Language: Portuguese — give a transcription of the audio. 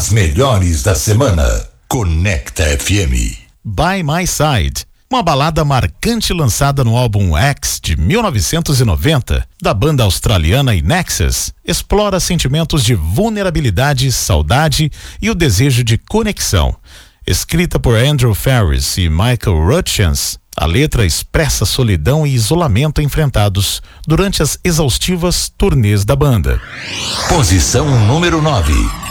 As melhores da semana. Conecta FM. By My Side, uma balada marcante lançada no álbum X de 1990, da banda australiana Nexus, explora sentimentos de vulnerabilidade, saudade e o desejo de conexão. Escrita por Andrew Ferris e Michael Rutchens, a letra expressa solidão e isolamento enfrentados durante as exaustivas turnês da banda. Posição número 9.